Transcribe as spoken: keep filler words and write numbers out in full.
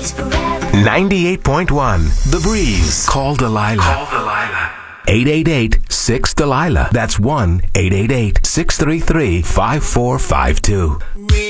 ninety-eight point one The Breeze. Call Delilah. Call Delilah. eight eight eight, six, Delilah. That's one eight eight eight, six three three, five four five two.